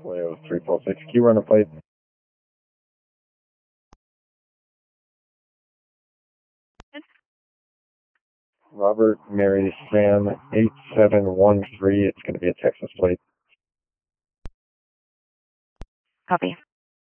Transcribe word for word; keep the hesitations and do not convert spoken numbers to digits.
Leo three four six, can you run a plate? Robert, Mary, Sam, eight seven one three, it's going to be a Texas plate. Copy.